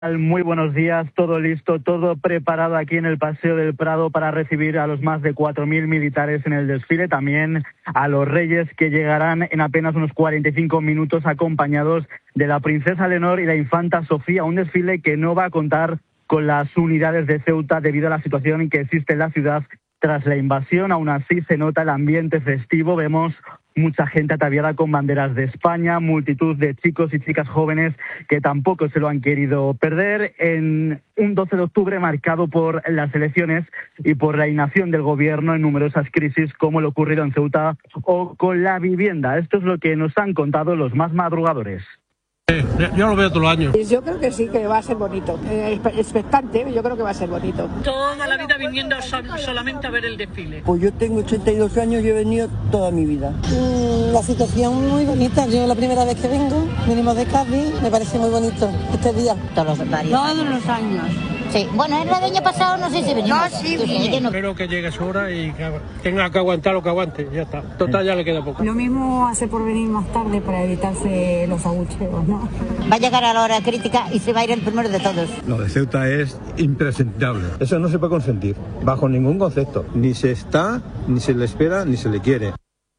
Muy buenos días, todo listo, todo preparado aquí en el Paseo del Prado para recibir a los más de 4.000 militares en el desfile, también a los reyes que llegarán en apenas unos 45 minutos acompañados de la princesa Leonor y la infanta Sofía, un desfile que no va a contar con las unidades de Ceuta debido a la situación que existe en la ciudad tras la invasión. Aún así se nota el ambiente festivo, vemos mucha gente ataviada con banderas de España, multitud de chicos y chicas jóvenes que tampoco se lo han querido perder en un 12 de octubre marcado por las elecciones y por la inacción del gobierno en numerosas crisis como lo ocurrido en Ceuta o con la vivienda. Esto es lo que nos han contado los más madrugadores. Yo lo veo todos los años. Yo creo que sí, que va a ser bonito. Expectante, yo creo que va a ser bonito. Toda la vida viniendo solamente a ver el desfile. Pues yo tengo 82 años y he venido toda mi vida. La situación muy bonita. Yo la primera vez que vengo, venimos de Cádiz, me parece muy bonito este día. Todos los años. Sí, bueno, el año pasado no sé si venimos. No, sí, Espero que llegue su hora y que tenga que aguantar lo que aguante, ya está. Total, ya le queda poco. Lo mismo hace por venir más tarde para evitarse los abucheos, ¿no? Va a llegar a la hora crítica y se va a ir el primero de todos. Lo de Ceuta es impresentable. Eso no se puede consentir, bajo ningún concepto. Ni se está, ni se le espera, ni se le quiere.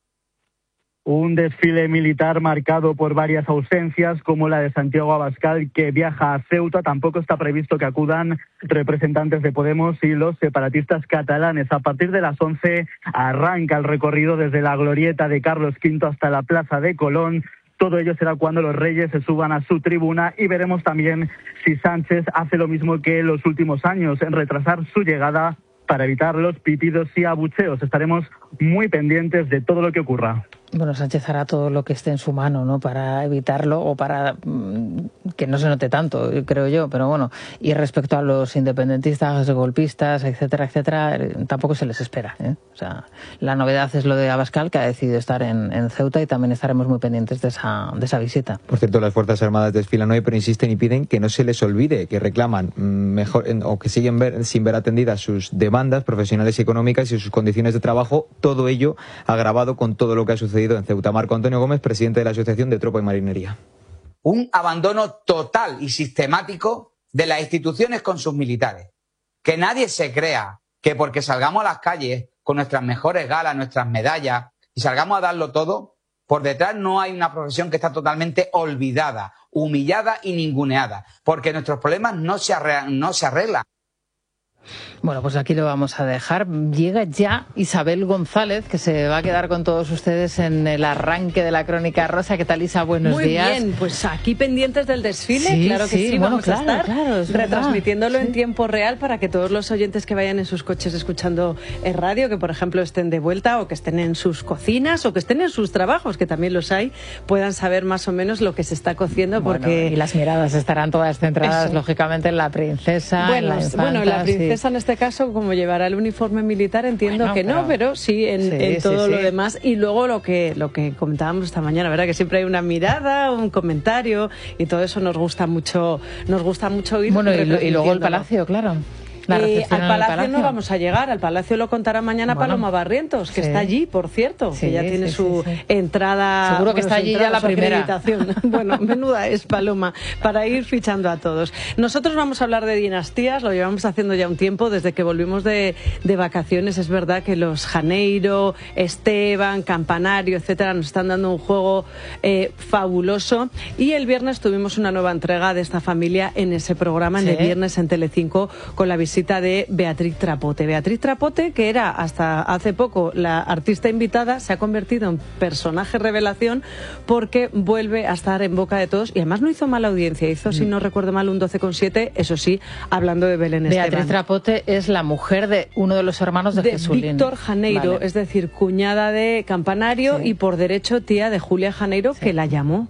Un desfile militar marcado por varias ausencias, como la de Santiago Abascal, que viaja a Ceuta. Tampoco está previsto que acudan representantes de Podemos y los separatistas catalanes. A partir de las 11 arranca el recorrido desde la glorieta de Carlos V hasta la Plaza de Colón. Todo ello será cuando los reyes se suban a su tribuna y veremos también si Sánchez hace lo mismo que en los últimos años, en retrasar su llegada para evitar los pitidos y abucheos. Estaremos muy pendientes de todo lo que ocurra. Bueno, Sánchez hará todo lo que esté en su mano, ¿no?, para evitarlo o para que no se note tanto, creo yo. Pero bueno, y respecto a los independentistas, golpistas, etcétera, etcétera, tampoco se les espera, ¿eh? O sea, la novedad es lo de Abascal, que ha decidido estar en Ceuta, y también estaremos muy pendientes de esa visita. Por cierto, las Fuerzas Armadas desfilan hoy, pero insisten y piden que no se les olvide, que reclaman mejor o que siguen sin ver atendidas sus demandas profesionales y económicas y sus condiciones de trabajo, todo ello agravado con todo lo que ha sucedido en Ceuta. Marco Antonio Gómez, presidente de la Asociación de Tropa y Marinería. Un abandono total y sistemático de las instituciones con sus militares. Que nadie se crea que porque salgamos a las calles con nuestras mejores galas, nuestras medallas, y salgamos a darlo todo, por detrás no hay una profesión que está totalmente olvidada, humillada y ninguneada, porque nuestros problemas no se arreglan. Bueno, pues aquí lo vamos a dejar. Llega ya Isabel González, que se va a quedar con todos ustedes en el arranque de la Crónica Rosa. ¿Qué tal, Isa? Buenos días. Muy bien, pues aquí pendientes del desfile, sí, claro que sí, bueno, vamos a estar retransmitiéndolo en sí, tiempo real para que todos los oyentes que vayan en sus coches escuchando el radio, que por ejemplo estén de vuelta o que estén en sus cocinas o que estén en sus trabajos, que también los hay, puedan saber más o menos lo que se está cociendo, porque... Bueno, y las miradas estarán todas centradas, lógicamente, en la princesa, en la infanta, la princesa en este caso, como llevará el uniforme militar, entiendo que no, pero sí en todo lo demás. Y luego lo que comentábamos esta mañana, ¿verdad? Que siempre hay una mirada, un comentario, y todo eso nos gusta mucho ir. Bueno, y luego el palacio, claro. Al Palacio no vamos a llegar, al Palacio lo contará mañana Paloma Barrientos, que está allí, por cierto, que ya tiene su entrada. Seguro que está allí ya la primera. Bueno, menuda es Paloma, para ir fichando a todos. Nosotros vamos a hablar de dinastías, lo llevamos haciendo ya un tiempo, desde que volvimos de vacaciones. Es verdad que los Janeiro, Esteban, Campanario, etcétera, nos están dando un juego fabuloso, y el viernes tuvimos una nueva entrega de esta familia en ese programa, en el viernes en Telecinco, con la visita de Beatriz Trapote. Beatriz Trapote, que era hasta hace poco la artista invitada, se ha convertido en personaje revelación porque vuelve a estar en boca de todos, y además no hizo mala audiencia, hizo, si no recuerdo mal, un 12,7, eso sí, hablando de Belén Esteban. Beatriz Trapote es la mujer de uno de los hermanos de Jesulín. Víctor Janeiro, es decir, cuñada de Campanario y por derecho tía de Julia Janeiro, que la llamó.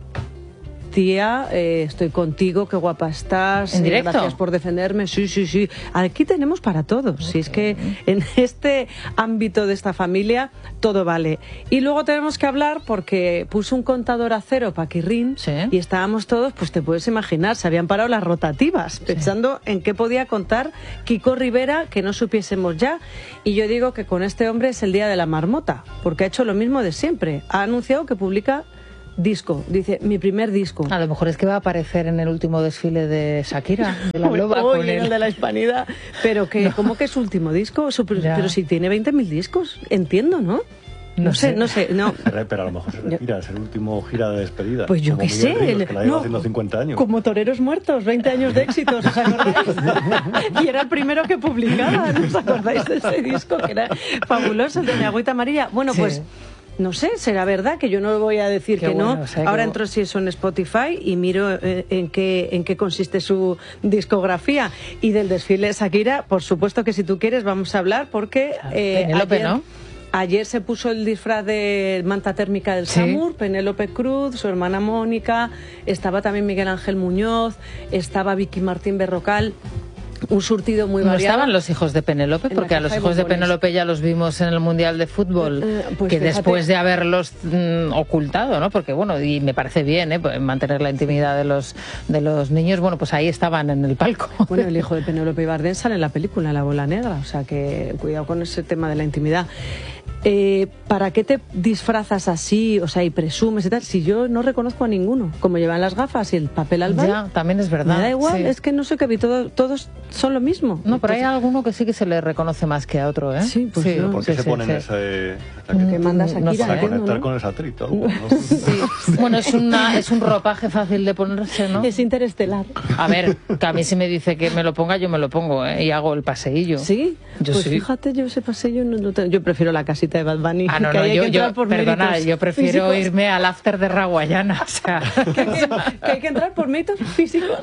Tía, estoy contigo, qué guapa estás. ¿En directo? Gracias por defenderme. Sí. Aquí tenemos para todos. Si es que en este ámbito de esta familia todo vale. Y luego tenemos que hablar, porque puso un contador a cero Paquirrín, y estábamos todos, pues te puedes imaginar, se habían parado las rotativas, pensando en qué podía contar Kiko Rivera que no supiésemos ya. Y yo digo que con este hombre es el día de la marmota, porque ha hecho lo mismo de siempre. Ha anunciado que publica disco. Dice, mi primer disco. A lo mejor es que va a aparecer en el último desfile de Shakira, de la Loba, con el de la Hispanidad. Pero que, no. ¿Cómo que es su último disco? Pero si tiene 20.000 discos, entiendo, ¿no? No sé. Pero a lo mejor se retira, es el último gira de despedida. Pues yo qué sé. Ríos, que la lleva haciendo 50 años. Como Toreros Muertos, 20 años de éxitos, ¿os acordáis? Y era el primero que publicaba, ¿no os acordáis de ese disco? Que era fabuloso, el de Mi Agüita Amarilla. Bueno, pues... No sé, será verdad, que yo no voy a decir que bueno, no. O sea, ahora entro si eso en Spotify y miro en qué consiste su discografía. Y del desfile de Shakira, por supuesto que si tú quieres vamos a hablar, porque ayer se puso el disfraz de manta térmica del Samur, Penélope Cruz, su hermana Mónica, estaba también Miguel Ángel Muñoz, estaba Vicky Martín Berrocal. Un surtido muy variado. ¿No estaban los hijos de Penélope? Porque a los hijos de Penélope ya los vimos en el Mundial de Fútbol, pues que fíjate, después de haberlos ocultado, ¿no? Porque bueno, y me parece bien, mantener la intimidad de los niños, bueno, pues ahí estaban en el palco. Bueno, el hijo de Penélope Bardén sale en la película La Bola Negra, o sea que cuidado con ese tema de la intimidad. ¿Para qué te disfrazas así, o sea, y presumes y tal, si yo no reconozco a ninguno? Como llevan las gafas y el papel albal. Ya, también es verdad. Me da igual, es que no sé qué vi, todos son lo mismo. No, pero hay alguno que sí que se le reconoce más que a otro, ¿eh? Sí, pues no. ¿Por qué se ponen ese... que manda Shakira, para conectar con el satrito. Bueno, es un ropaje fácil de ponerse, ¿no? Es interestelar. A ver, que a mí si me dice que me lo ponga, yo me lo pongo, y hago el paseillo. ¿Sí? Yo pues sí. Fíjate, yo ese paseillo no lo tengo. Yo prefiero la casita de Bad Bunny. Ah, no, perdona, yo prefiero físicos. Irme al after de Raguayana, o sea... que hay que entrar por méritos físicos.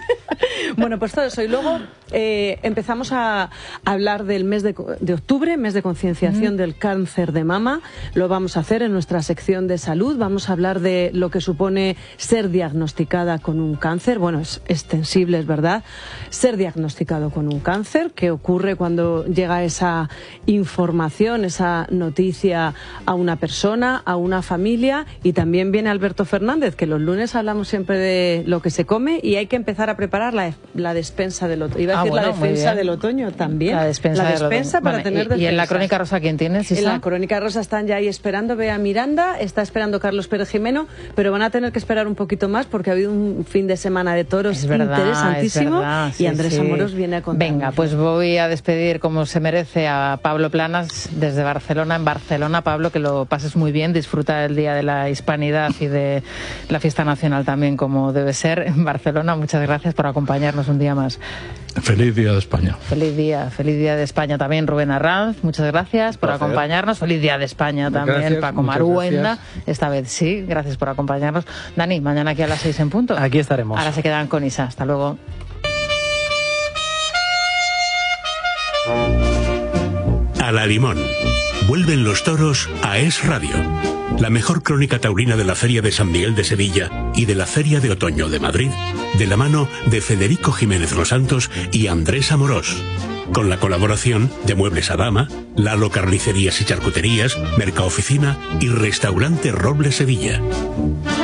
Bueno, pues todo eso. Y luego empezamos a hablar del mes de octubre, mes de concienciación del cáncer de mama. Lo vamos a hacer en nuestra sección de salud. Vamos a hablar de lo que supone ser diagnosticada con un cáncer. Bueno, es extensible, es verdad. Ser diagnosticado con un cáncer, ¿qué ocurre cuando llega esa información, esa noticia a una persona, a una familia? Y también viene Alberto Fernández, que los lunes hablamos siempre de lo que se come y hay que empezar a preparar la despensa del otoño. Iba a decir la defensa del otoño también. La despensa para tener defensas. ¿Y en la Crónica Rosa quién tienes? En la Crónica Rosa están ya ahí esperando Bea Miranda, está esperando Carlos Pérez Jimeno, pero van a tener que esperar un poquito más porque ha habido un fin de semana de toros interesantísimo y Andrés Amorós viene a contar. Venga, pues voy a despedir como se merece a Pablo Planas desde Barcelona. En Barcelona, Pablo, que lo pases muy bien, disfruta del Día de la Hispanidad y de la fiesta nacional también como debe ser en Barcelona. Muchas gracias por acompañarnos un día más. Feliz Día de España. Feliz Día de España también, Rubén Arranz. Muchas gracias por acompañarnos. Feliz Día de España también, gracias, Paco Maruenda. Esta vez sí, gracias por acompañarnos. Dani, mañana aquí a las 6 en punto. Aquí estaremos. Ahora se quedan con Isa. Hasta luego. A la Limón. Vuelven los toros a Es Radio. La mejor crónica taurina de la Feria de San Miguel de Sevilla y de la Feria de Otoño de Madrid, de la mano de Federico Jiménez Los Santos y Andrés Amorós. Con la colaboración de Muebles Adama, Lalo Carnicerías y Charcuterías, Mercaoficina y Restaurante Roble Sevilla.